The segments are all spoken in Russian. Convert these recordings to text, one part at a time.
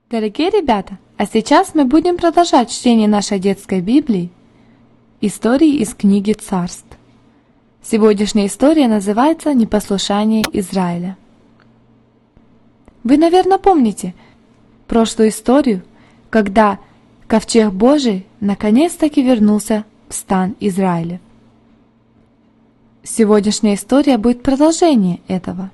Дорогие ребята, а сейчас мы будем продолжать чтение нашей детской Библии «Истории из книги Царств». Сегодняшняя история называется «Непослушание Израиля». Вы, наверное, помните прошлую историю, когда ковчег Божий наконец-таки вернулся в стан Израиля. Сегодняшняя история будет продолжение этого.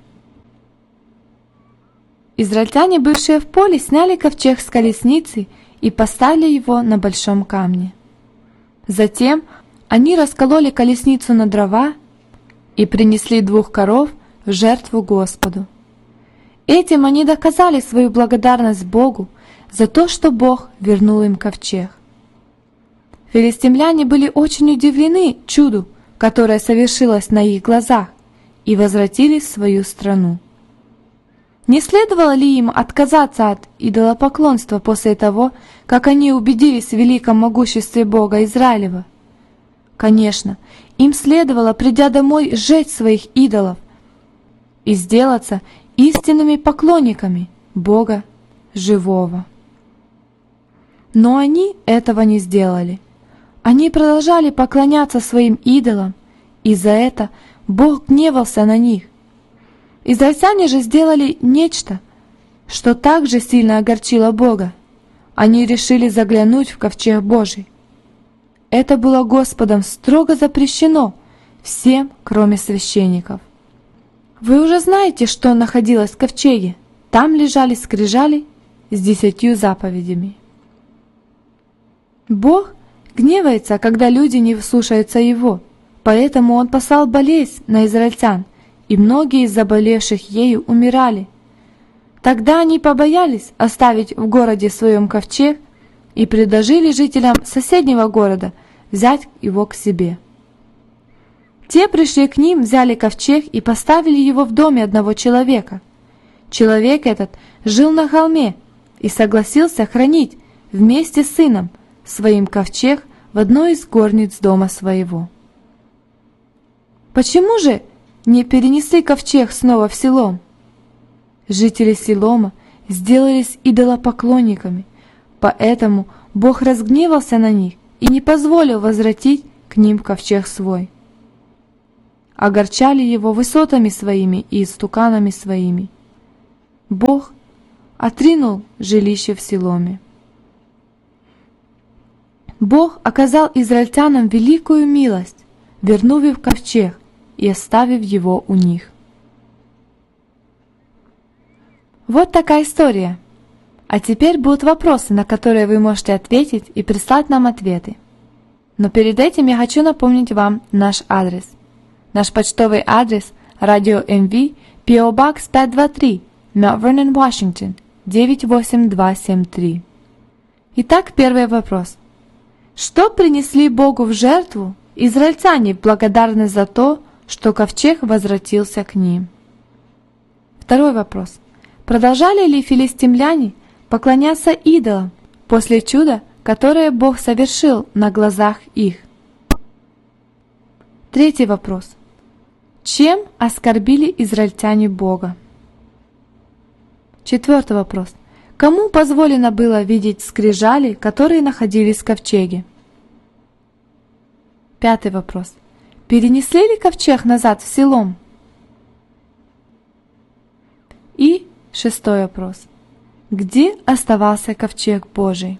Израильтяне, бывшие в поле, сняли ковчег с колесницы и поставили его на большом камне. Затем они раскололи колесницу на дрова и принесли 2 коров в жертву Господу. Этим они доказали свою благодарность Богу за то, что Бог вернул им ковчег. Филистимляне были очень удивлены чуду, которое совершилось на их глазах, и возвратились в свою страну. Не следовало ли им отказаться от идолопоклонства после того, как они убедились в великом могуществе Бога Израилева? Конечно, им следовало, придя домой, сжечь своих идолов и сделаться истинными поклонниками Бога живого. Но они этого не сделали. Они продолжали поклоняться своим идолам, и за это Бог гневался на них. Израильтяне же сделали нечто, что также сильно огорчило Бога. Они решили заглянуть в ковчег Божий. Это было Господом строго запрещено всем, кроме священников. Вы уже знаете, что находилось в ковчеге. Там лежали скрижали с 10 заповедями. Бог гневается, когда люди не слушаются Его, поэтому Он послал болезнь на израильтян, и многие из заболевших ею умирали. Тогда они побоялись оставить в городе своем ковчег и предложили жителям соседнего города взять его к себе. Те пришли к ним, взяли ковчег и поставили его в доме одного человека. Человек этот жил на холме и согласился хранить вместе с сыном своим ковчег в одной из горниц дома своего. Почему же не перенесли ковчег снова в Силом? Жители Силома сделались идолопоклонниками, поэтому Бог разгневался на них и не позволил возвратить к ним ковчег свой. Огорчали его высотами своими и истуканами своими. Бог отринул жилище в Силоме. Бог оказал израильтянам великую милость, вернув их ковчег и оставив его у них. Вот такая история. А теперь будут вопросы, на которые вы можете ответить и прислать нам ответы. Но перед этим я хочу напомнить вам наш адрес. Наш почтовый адрес – Radio MV, P.O. Box 523, Mount Vernon, Washington, 98273. Итак, первый вопрос. Что принесли Богу в жертву израильтяне в благодарность за то, что ковчег возвратился к ним? Второй вопрос. Продолжали ли филистимляне поклоняться идолам после чуда, которое Бог совершил на глазах их? Третий вопрос. Чем оскорбили израильтяне Бога? Четвертый вопрос. Кому позволено было видеть скрижали, которые находились в ковчеге? Пятый вопрос. Перенесли ли ковчег назад в Силом? И шестой вопрос. Где оставался ковчег Божий?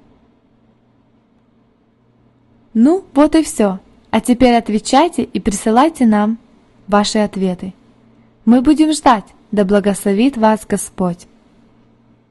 Ну, вот и все. А теперь отвечайте и присылайте нам ваши ответы. Мы будем ждать, да благословит вас Господь.